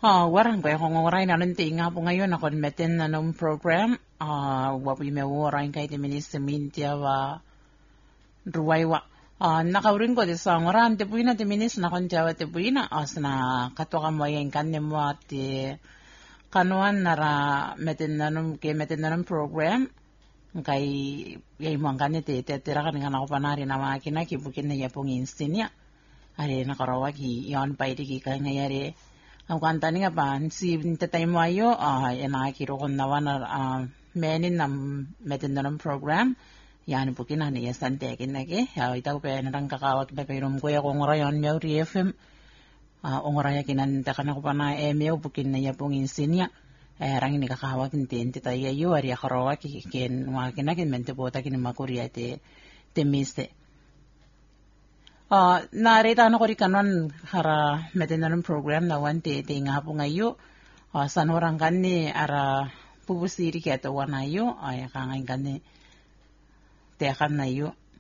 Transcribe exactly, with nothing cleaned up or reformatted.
Ah, warang ko kung oray na nun tinga po ngayon ako metin na nung program. Ah, wapi me oray kay ti Minister Mintia wa ruway wa. Ah, nakaurin ko di sa ngoran ti puina ti Minister na kon jawa ti puina as na katwa mo yung kanin mo at ti kanuan nara metin na nung kay metin na nung program. Kay yay mo ang kanit ti tira ka nga ako panari na mga kinakibukin na yapong instin niya. Ari nakarawag iyon pa iti kikay ngayari. Ang kanta nga pa, si tatay mo ayo, ah, yan nakakiro ko nawa na uh, menin na metin na ng program. Yan po kinani, yasan tekin na ke. Uh, itaw pa yan ang kakawag na kayo kuya kung rayon miyaw ri F M. Uh, ong raya kinanta ka na ko pa na email, bukin na ya pong insinya. Eh, rang ini kakawag ninti, inti tayo ayo, ari akarawag, kikin, mga kinakin, mente po takin makuriya ti, ti miste. Uh, narita ano ko rin kanon hara metin na ng program na wanti iti nga po ngayo uh, san orang kani ara pubusiri kaya tawa na yo ay kangain kani tekan na yo